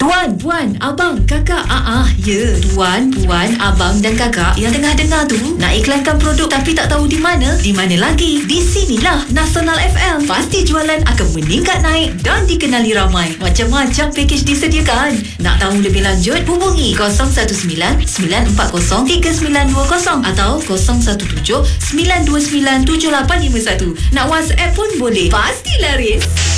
Tuan, puan, abang, kakak. Ya. Tuan, puan, abang dan kakak yang tengah dengar tu nak iklankan produk tapi tak tahu di mana? Di mana lagi? Di sinilah Nasional FM. Pasti jualan akan meningkat naik dan dikenali ramai. Macam-macam pakej disediakan. Nak tahu lebih lanjut? Hubungi 017-940-3920 atau 017-929-7851. Nak WhatsApp pun boleh. Pasti laris.